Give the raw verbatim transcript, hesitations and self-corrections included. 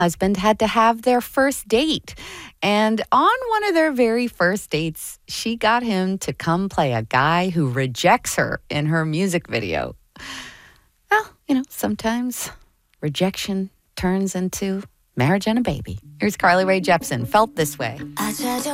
husband had to have their first date. And on one of their very first dates, she got him to come play a guy who rejects her in her music video. Well, you know, sometimes rejection turns into marriage and a baby. Here's Carly Rae Jepsen, Felt This Way.